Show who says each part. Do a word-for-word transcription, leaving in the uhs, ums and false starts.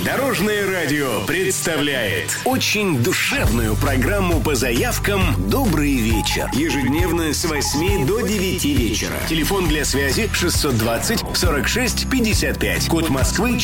Speaker 1: Дорожное радио представляет очень душевную программу по заявкам «Добрый вечер». Ежедневно с восьми до девяти вечера. Телефон для связи шестьсот двадцать сорок шесть пятьдесят пять. Код Москвы